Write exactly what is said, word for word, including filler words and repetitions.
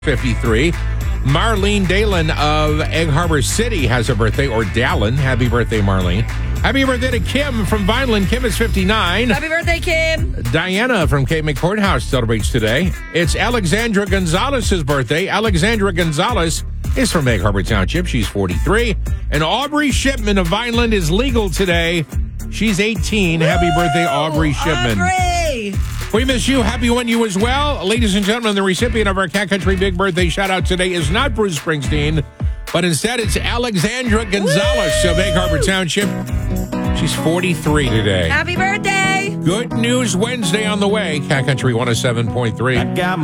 fifty-three. Marlene Dalen of Egg Harbor City has a birthday, or Dallin. Happy birthday, Marlene. Happy birthday to Kim from Vineland. Kim is fifty-nine. Happy birthday, Kim. Diana from Cape McCourt House celebrates today. It's Alexandra Gonzalez's birthday. Alexandra Gonzalez is from Egg Harbor Township. She's forty-three. And Aubrey Shipman of Vineland is legal today. She's eighteen. Woo! Happy birthday, Aubrey Shipman. Aubrey! We miss you. Happy one you as well. Ladies and gentlemen, the recipient of our Cat Country Big Birthday shout-out today is not Bruce Springsteen, but instead it's Alexandra Gonzalez of Egg Harbor Township. She's forty-three today. Happy birthday! Good News Wednesday on the way. Cat Country one oh seven point three.